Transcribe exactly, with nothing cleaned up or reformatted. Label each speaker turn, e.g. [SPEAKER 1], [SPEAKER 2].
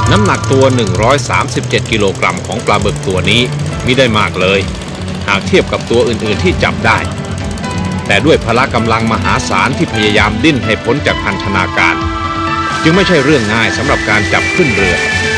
[SPEAKER 1] น้ำหนักตัวหนึ่งร้อยสามสิบเจ็ดกิโลกรัมของปลาบึกตัวนี้มิได้มากเลยหากเทียบกับตัวอื่นๆที่จับได้แต่ด้วยพละกำลังมหาศาลที่พยายามดิ้นให้พ้นจากพันธนาการจึงไม่ใช่เรื่องง่ายสำหรับการจับขึ้นเรือ